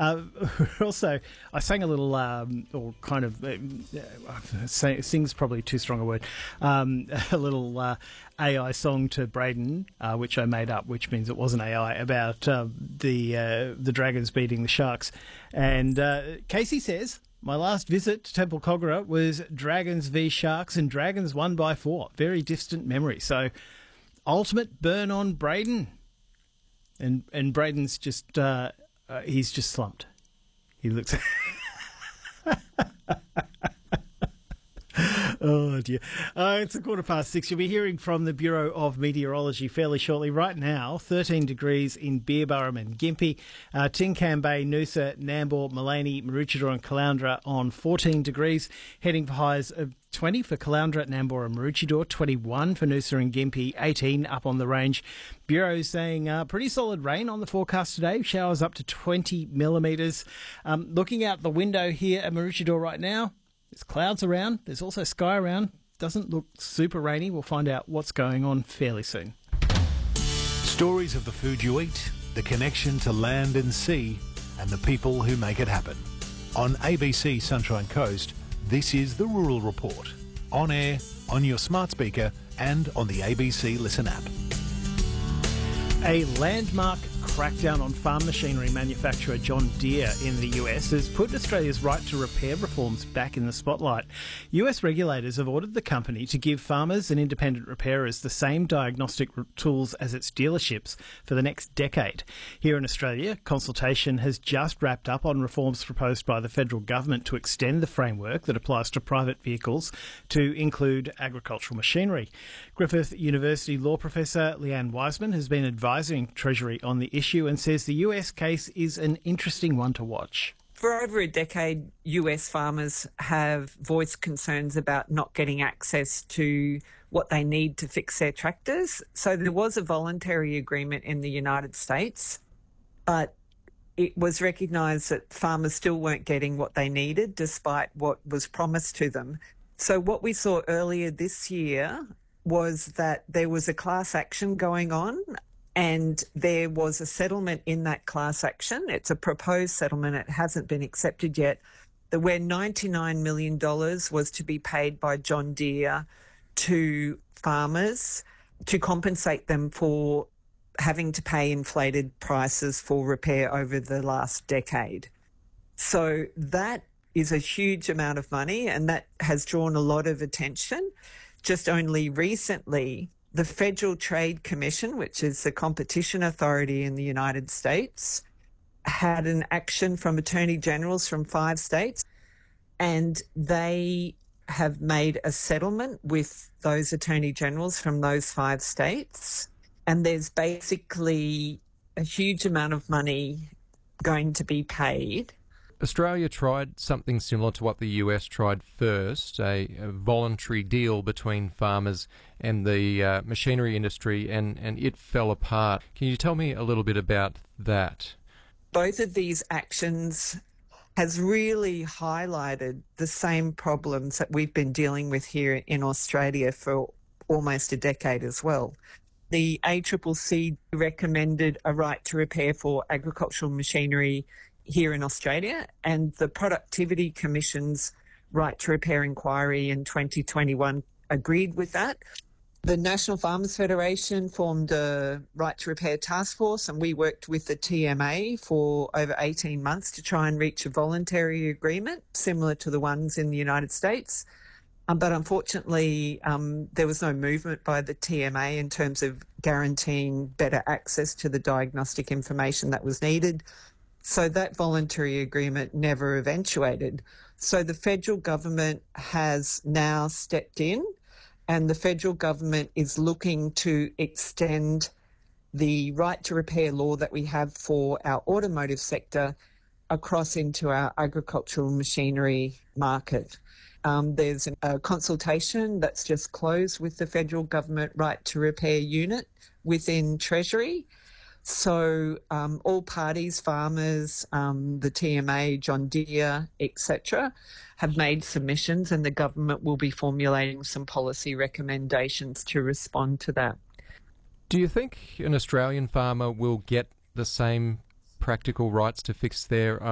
Also, I sang a little, or kind of, sing's probably too strong a word, a little AI song to Braden, which I made up, which means it wasn't AI, about the Dragons beating the Sharks. And Casey says, my last visit to Temple Kogarah was Dragons v Sharks, and Dragons won by 4. Very distant memory. So, ultimate burn on Braden. And Braden's just, he's just slumped. He looks... Oh, dear. It's 6:15. You'll be hearing from the Bureau of Meteorology fairly shortly. Right now, 13 degrees in Beerburrum and Gympie. Tincan Bay, Noosa, Nambour, Maleny, Maroochydore and Caloundra on 14 degrees. Heading for highs of 20 for Caloundra, Nambour and Maroochydore, 21 for Noosa and Gympie, 18 up on the range. Bureau saying pretty solid rain on the forecast today. Showers up to 20 millimetres. Looking out the window here at Maroochydore right now, there's clouds around. There's also sky around. Doesn't look super rainy. We'll find out what's going on fairly soon. Stories of the food you eat, the connection to land and sea, and the people who make it happen. On ABC Sunshine Coast, this is the Rural Report. On air, on your smart speaker, and on the ABC Listen app. A landmark crackdown on farm machinery manufacturer John Deere in the US has put Australia's right to repair reforms back in the spotlight. US regulators have ordered the company to give farmers and independent repairers the same diagnostic tools as its dealerships for the next decade. Here in Australia, consultation has just wrapped up on reforms proposed by the federal government to extend the framework that applies to private vehicles to include agricultural machinery. Griffith University law professor Leanne Wiseman has been advising Treasury on the issue and says the US case is an interesting one to watch. For over a decade, US farmers have voiced concerns about not getting access to what they need to fix their tractors. So there was a voluntary agreement in the United States, but it was recognised that farmers still weren't getting what they needed despite what was promised to them. So what we saw earlier this year was that there was a class action going on, and there was a settlement in that class action. It's a proposed settlement. It hasn't been accepted yet. Where $99 million was to be paid by John Deere to farmers to compensate them for having to pay inflated prices for repair over the last decade. So that is a huge amount of money, and that has drawn a lot of attention. Just only recently, the Federal Trade Commission, which is the competition authority in the United States, had an action from attorney generals from 5 states, and they have made a settlement with those attorney generals from those 5 states. And there's basically a huge amount of money going to be paid. Australia tried something similar to what the US tried first, a voluntary deal between farmers and the machinery industry, and it fell apart. Can you tell me a little bit about that? Both of these actions has really highlighted the same problems that we've been dealing with here in Australia for almost a decade as well. The ACCC recommended a right to repair for agricultural machinery here in Australia, and the Productivity Commission's right to repair inquiry in 2021 agreed with that. The National Farmers Federation formed a right to repair task force, and we worked with the TMA for over 18 months to try and reach a voluntary agreement similar to the ones in the United States. But unfortunately, there was no movement by the TMA in terms of guaranteeing better access to the diagnostic information that was needed. So that voluntary agreement never eventuated. So the federal government has now stepped in, and the federal government is looking to extend the right to repair law that we have for our automotive sector across into our agricultural machinery market. There's a consultation that's just closed with the federal government right to repair unit within Treasury. So all parties, farmers, the TMA, John Deere, etc., have made submissions, and the government will be formulating some policy recommendations to respond to that. Do you think an Australian farmer will get the same practical rights to fix their